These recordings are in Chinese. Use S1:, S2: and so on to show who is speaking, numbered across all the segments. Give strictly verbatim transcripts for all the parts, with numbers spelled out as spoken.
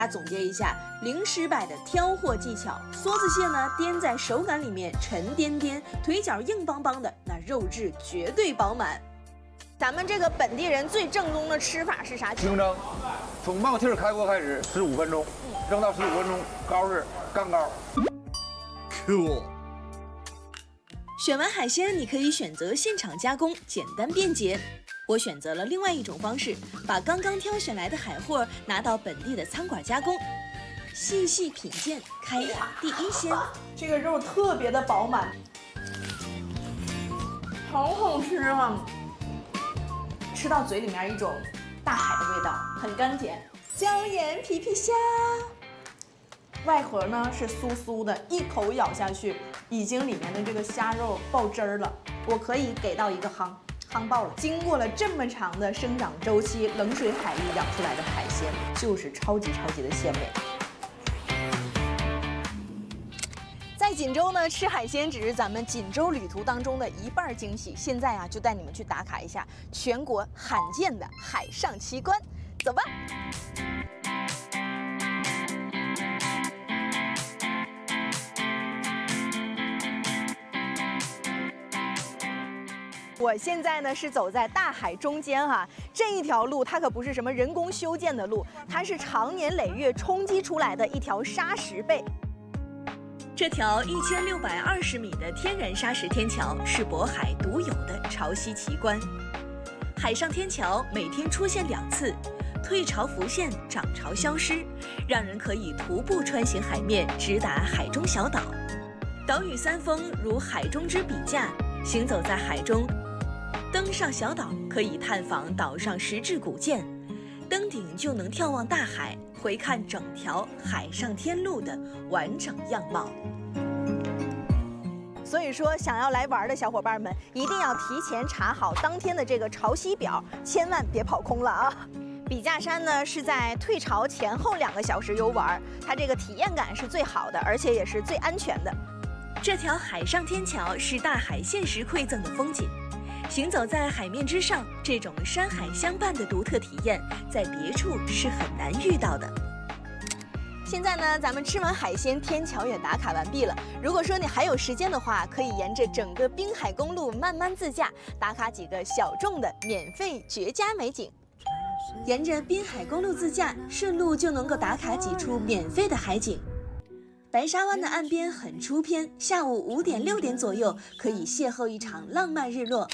S1: 大家总结一下零失败的挑货技巧。梭子蟹呢，颠在手感里面沉甸甸，腿脚硬邦邦的，那肉质绝对饱满。咱们这个本地人最正宗的吃法是啥？
S2: 清蒸，从冒气开锅开始十五分钟，蒸到十五分钟，膏是干膏。
S3: Cool。
S1: 选完海鲜，你可以选择现场加工，简单便捷。我选择了另外一种方式，把刚刚挑选来的海货拿到本地的餐馆加工，细细品鉴，开海第一鲜。这个肉特别的饱满，好好吃啊！吃到嘴里面一种大海的味道，很甘甜。椒盐皮皮虾，外壳呢是酥酥的，一口咬下去，已经里面的这个虾肉爆汁儿了。我可以给到一个夯。夯爆了！经过了这么长的生长周期，冷水海域养出来的海鲜就是超级超级的鲜美。在锦州呢，吃海鲜只是咱们锦州旅途当中的一半惊喜。现在啊，就带你们去打卡一下全国罕见的海上奇观，走吧！我现在呢是走在大海中间哈、啊，这一条路它可不是什么人工修建的路，它是长年累月冲击出来的一条沙石背。这条一千六百二十米的天然沙石天桥是渤海独有的潮汐奇观。海上天桥每天出现两次，退潮浮现，涨潮消失，让人可以徒步穿行海面，直达海中小岛。岛屿三峰如海中之笔架，行走在海中。登上小岛，可以探访岛上石质古建，登顶就能眺望大海，回看整条海上天路的完整样貌。所以说，想要来玩的小伙伴们，一定要提前查好当天的这个潮汐表，千万别跑空了啊！笔架山呢是在退潮前后两个小时游玩，它这个体验感是最好的，而且也是最安全的。这条海上天桥是大海现实馈赠的风景。行走在海面之上，这种山海相伴的独特体验，在别处是很难遇到的。现在呢，咱们吃完海鲜，天桥也打卡完毕了。如果说你还有时间的话，可以沿着整个滨海公路慢慢自驾，打卡几个小众的免费绝佳美景。沿着滨海公路自驾，顺路就能够打卡几处免费的海景。白沙湾的岸边很出片，下午五点六点左右可以邂逅一场浪漫日落。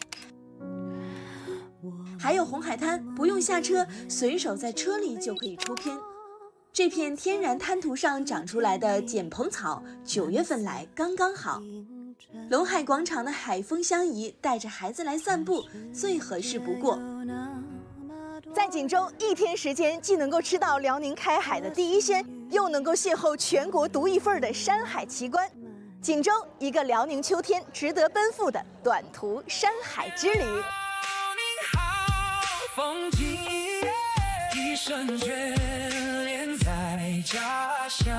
S1: 还有红海滩，不用下车，随手在车里就可以出片。这片天然滩涂上长出来的剪蓬草，九月份来刚刚好。龙海广场的海风相宜，带着孩子来散步最合适不过。在锦州一天时间，既能够吃到辽宁开海的第一鲜，又能够邂逅全国独一份的山海奇观。锦州，一个辽宁秋天值得奔赴的短途山海之旅。
S4: 风景一生眷恋在家乡。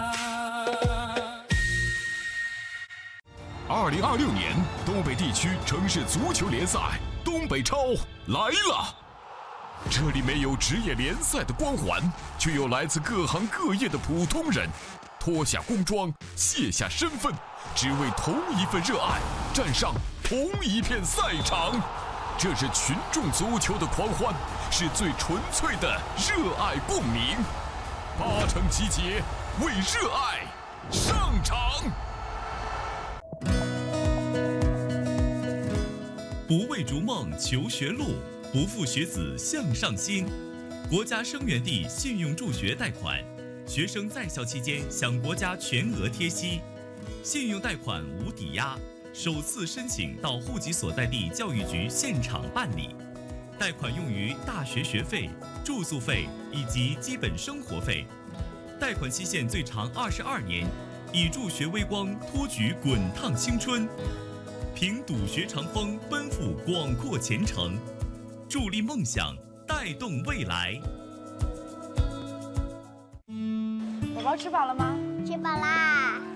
S3: 二零二六年东北地区城市足球联赛东北超来了。这里没有职业联赛的光环，却有来自各行各业的普通人，脱下工装，卸下身份，只为同一份热爱，站上同一片赛场。这是群众足球的狂欢，是最纯粹的热爱共鸣。八成集结，为热爱上场。
S5: 不为逐梦求学路，不负学子向上心。国家生源地信用助学贷款，学生在校期间享国家全额贴息，信用贷款无抵押。首次申请到户籍所在地教育局现场办理，贷款用于大学学费、住宿费以及基本生活费，贷款期限最长二十二年，以助学微光托举滚烫青春，凭笃学长风奔赴广阔前程，助力梦想，带动未来。
S6: 宝宝吃饱了吗？
S7: 吃饱啦。